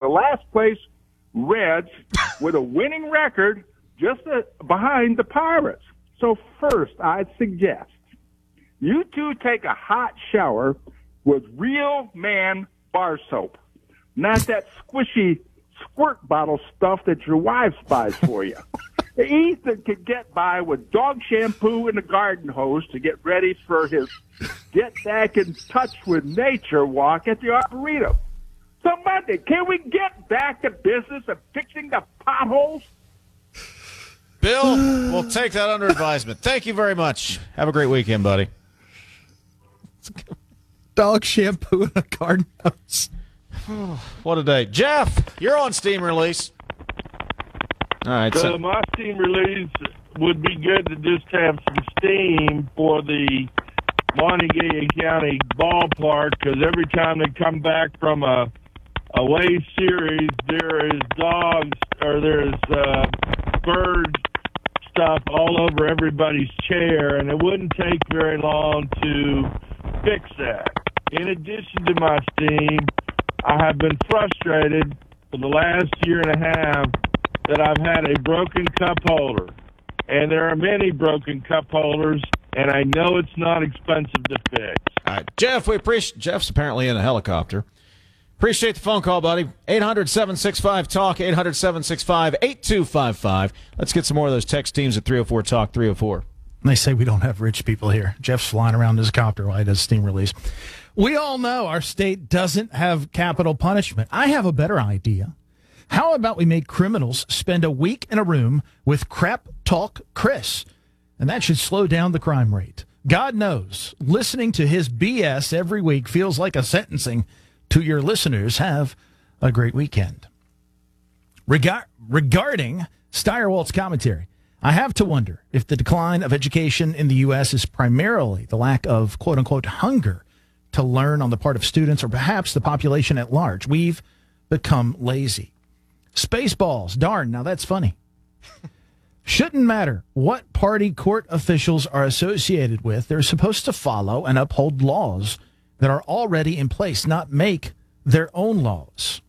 last place Reds with a winning record just behind the Pirates. So first, I'd suggest you two take a hot shower with real man bar soap, not that squishy squirt bottle stuff that your wife buys for you. Ethan could get by with dog shampoo and a garden hose to get ready for his get back in touch with nature walk at the Arboretum. So Monday, can we get back to business of fixing the potholes? Bill, we'll take that under advisement. Thank you very much. Have a great weekend, buddy. Dog shampoo and a garden hose. What a day. Jeff, you're on steam release. All right. So my steam release would be good to just have some steam for the Montague County ballpark, because every time they come back from a away series, there is dogs or there's bird stuff all over everybody's chair, and it wouldn't take very long to fix that. In addition to my steam, I have been frustrated for the last year and a half that I've had a broken cup holder. And there are many broken cup holders, and I know it's not expensive to fix. All right, Jeff, we appreciate. Jeff's apparently in a helicopter. Appreciate the phone call, buddy. 800-765-TALK, 800-765-8255. Let's get some more of those text teams at 304-TALK, 304. They say we don't have rich people here. Jeff's flying around his copter while he does steam release. We all know our state doesn't have capital punishment. I have a better idea. How about we make criminals spend a week in a room with Crap Talk Chris? And that should slow down the crime rate. God knows, listening to his BS every week feels like a sentencing to your listeners. Have a great weekend. Regarding Steyerwalt's commentary, I have to wonder if the decline of education in the U.S. is primarily the lack of quote-unquote hunger to learn on the part of students, or perhaps the population at large. We've become lazy. Spaceballs, darn, now that's funny. Shouldn't matter what party court officials are associated with. They're supposed to follow and uphold laws that are already in place, not make their own laws.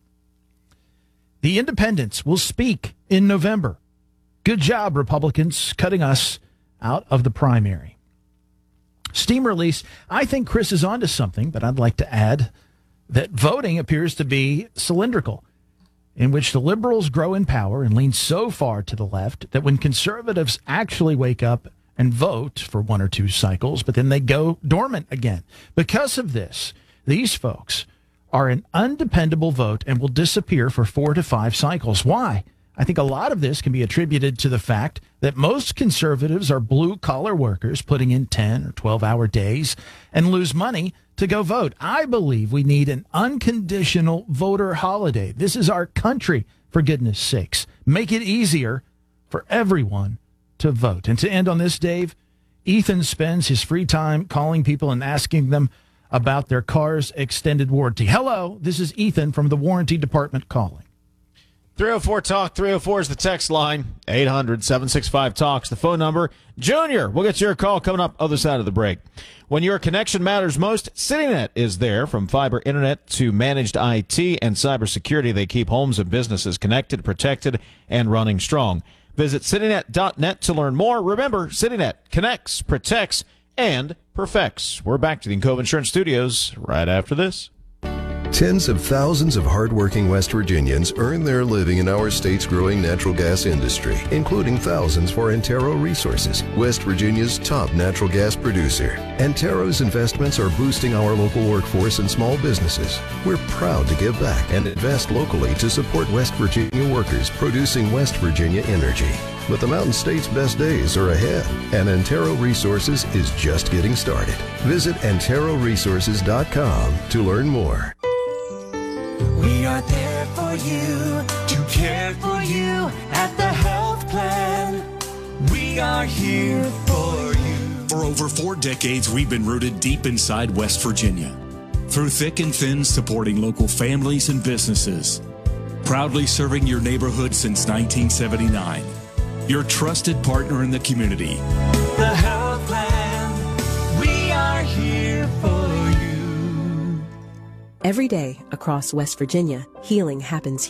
The independents will speak in November. Good job, Republicans, cutting us out of the primary. Steam release, I think Chris is onto something, but I'd like to add that voting appears to be cylindrical, in which the liberals grow in power and lean so far to the left that when conservatives actually wake up and vote for one or two cycles, but then they go dormant again. Because of this, these folks are an undependable vote and will disappear for 4 to 5 cycles. Why? I think a lot of this can be attributed to the fact that most conservatives are blue-collar workers putting in 10 or 12-hour days and lose money to go vote. I believe we need an unconditional voter holiday. This is our country, for goodness sakes. Make it easier for everyone to vote. And to end on this, Dave, Ethan spends his free time calling people and asking them about their car's extended warranty. Hello, this is Ethan from the warranty department calling. 304-TALK, 304 is the text line. 800-765-TALK's the phone number. Junior, we'll get your call coming up other side of the break. When your connection matters most, CityNet is there. From fiber internet to managed IT and cybersecurity, they keep homes and businesses connected, protected, and running strong. Visit citynet.net to learn more. Remember, CityNet connects, protects, and perfects. We're back to the Encova Insurance Studios right after this. Tens of thousands of hardworking West Virginians earn their living in our state's growing natural gas industry, including thousands for Antero Resources, West Virginia's top natural gas producer. Antero's investments are boosting our local workforce and small businesses. We're proud to give back and invest locally to support West Virginia workers producing West Virginia energy. But the Mountain State's best days are ahead, and Antero Resources is just getting started. Visit AnteroResources.com to learn more. We are there for you, to care for you at the health plan. We are here for you. For over 4 decades, we've been rooted deep inside West Virginia. Through thick and thin, supporting local families and businesses. Proudly serving your neighborhood since 1979. Your trusted partner in the community. The health plan. We are here for you. Every day across West Virginia, healing happens